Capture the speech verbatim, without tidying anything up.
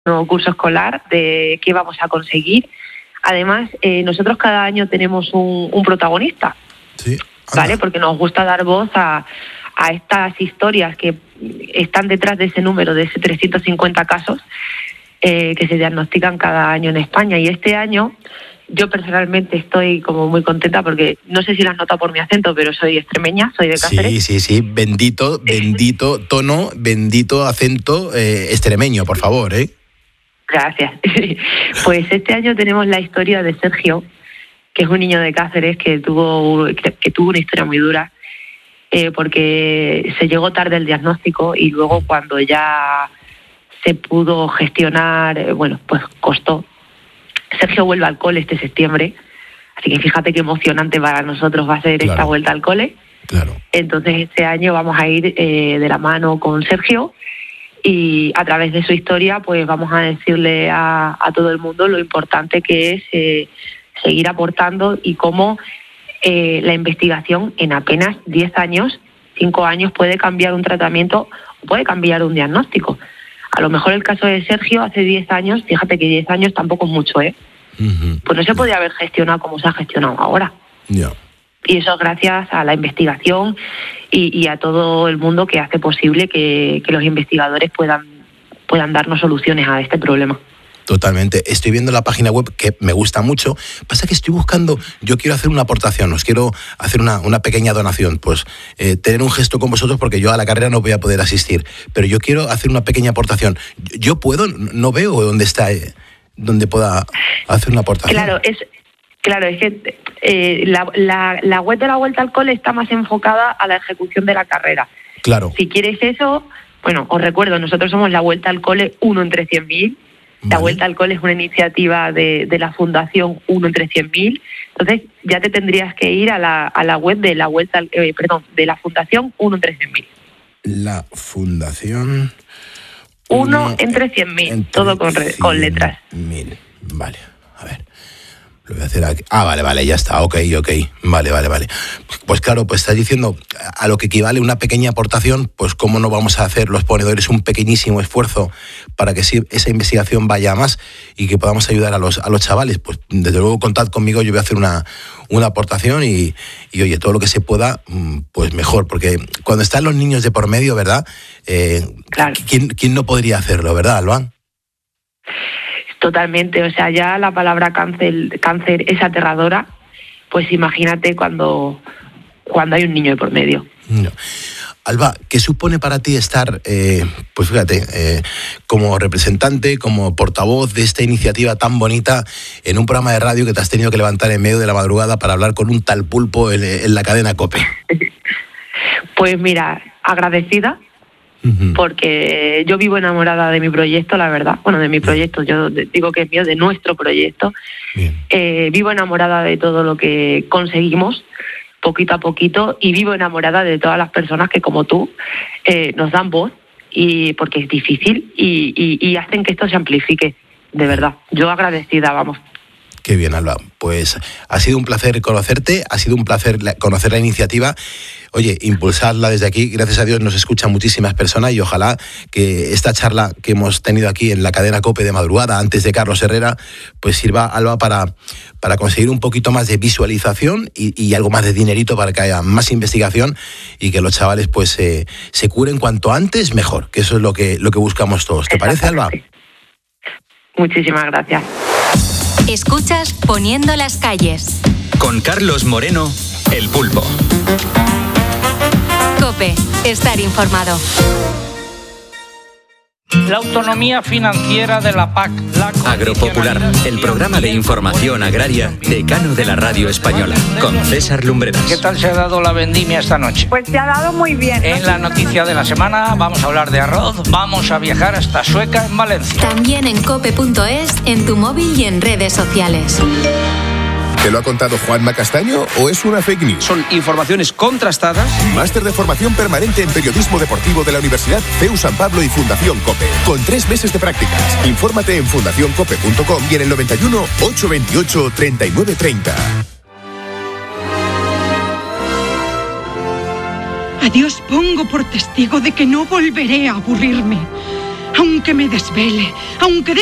nuevo curso escolar, de qué vamos a conseguir. Además, eh, nosotros cada año tenemos un, un protagonista, sí. ¿vale? Porque nos gusta dar voz a, a estas historias que están detrás de ese número, de ese trescientos cincuenta casos eh, que se diagnostican cada año en España. Y este año yo personalmente estoy como muy contenta porque no sé si lo has notado por mi acento, pero soy extremeña, soy de Cáceres. Sí, sí, sí, bendito, bendito tono, bendito acento eh, extremeño, por favor, ¿eh? Gracias. Pues este año tenemos la historia de Sergio, que es un niño de Cáceres que tuvo, que, que tuvo una historia muy dura, eh, porque se llegó tarde el diagnóstico y luego cuando ya se pudo gestionar, eh, bueno, pues costó. Sergio vuelve al cole este septiembre, así que fíjate qué emocionante para nosotros va a ser Claro. esta vuelta al cole. Claro. Entonces este año vamos a ir eh, de la mano con Sergio y a través de su historia pues vamos a decirle a, a todo el mundo lo importante que es eh, seguir aportando y cómo eh, la investigación en apenas diez años, cinco años puede cambiar un tratamiento o puede cambiar un diagnóstico. A lo mejor el caso de Sergio hace diez años, fíjate que diez años tampoco es mucho, ¿eh? Uh-huh. Pues no se podía haber gestionado como se ha gestionado ahora. Ya. Yeah. Y eso es gracias a la investigación y, y a todo el mundo que hace posible que, que los investigadores puedan, puedan darnos soluciones a este problema. Totalmente. Estoy viendo la página web que me gusta mucho. Pasa que estoy buscando, yo quiero hacer una aportación, os quiero hacer una, una pequeña donación, pues eh, tener un gesto con vosotros porque yo a la carrera no voy a poder asistir, pero yo quiero hacer una pequeña aportación. ¿Yo puedo? No veo dónde está, eh, dónde pueda hacer una aportación. Claro, es... Claro, es que eh, la, la, la web de la Vuelta al Cole está más enfocada a la ejecución de la carrera. Claro. Si quieres eso, bueno, os recuerdo, nosotros somos la Vuelta al Cole uno entre cien mil. La Vale. Vuelta al Cole es una iniciativa de, de la Fundación uno entre cien mil. Entonces ya te tendrías que ir a la, a la web de la Vuelta, al, eh, perdón, de la Fundación uno entre cien mil. La Fundación uno entre cien mil, todo con, re, con letras. Mil, vale, a ver. Lo voy a hacer aquí. Ah, vale, vale, ya está, ok, ok, vale, vale, vale. Pues claro, pues estás diciendo a lo que equivale una pequeña aportación, pues cómo no vamos a hacer los ponedores un pequeñísimo esfuerzo para que sí, esa investigación vaya a más y que podamos ayudar a los, a los chavales. Pues desde luego contad conmigo, yo voy a hacer una, una aportación y, y oye, todo lo que se pueda, pues mejor, porque cuando están los niños de por medio, ¿verdad? Eh, claro. ¿quién, ¿Quién no podría hacerlo, verdad, Alba? Totalmente, o sea, ya la palabra cáncer, cáncer es aterradora, pues imagínate cuando, cuando hay un niño de por medio. No. Alba, ¿qué supone para ti estar, eh, pues fíjate, eh, como representante, como portavoz de esta iniciativa tan bonita en un programa de radio que te has tenido que levantar en medio de la madrugada para hablar con un tal pulpo en, en la cadena COPE? Pues mira, agradecida. Uh-huh. Porque yo vivo enamorada de mi proyecto, la verdad. Bueno, de mi proyecto, yo digo que es mío, de nuestro proyecto. Eh, vivo enamorada de todo lo que conseguimos, poquito a poquito, y vivo enamorada de todas las personas que, como tú, eh, nos dan voz, y porque es difícil, y, y, y hacen que esto se amplifique, de verdad. Yo agradecida, vamos. Qué bien, Alba. Pues ha sido un placer conocerte, ha sido un placer conocer la iniciativa. Oye, impulsarla desde aquí, gracias a Dios nos escuchan muchísimas personas y ojalá que esta charla que hemos tenido aquí en la cadena COPE de madrugada, antes de Carlos Herrera, pues sirva, Alba, para, para conseguir un poquito más de visualización y, y algo más de dinerito para que haya más investigación y que los chavales pues eh, se curen cuanto antes mejor, que eso es lo que, lo que buscamos todos. ¿Te parece, Alba? Muchísimas gracias. Escuchas Poniendo las calles. Con Carlos Moreno, El Pulpo. COPE, estar informado. La autonomía financiera de la P A C. La Agropopular, el programa de información agraria decano de la radio española, con César Lumbreras. ¿Qué tal se ha dado la vendimia esta noche? Pues se ha dado muy bien. En la noticia de la semana vamos a hablar de arroz, vamos a viajar hasta Sueca, en Valencia. También en cope punto es, en tu móvil y en redes sociales. ¿Te lo ha contado Juanma Castaño o es una fake news? Son informaciones contrastadas. Máster de formación permanente en periodismo deportivo de la Universidad C E U San Pablo y Fundación COPE. Con tres meses de prácticas. Infórmate en fundación cope punto com y en el noventa y uno, ochocientos veintiocho, treinta y nueve treinta. A Dios pongo por testigo de que no volveré a aburrirme. aunque me desvele, aunque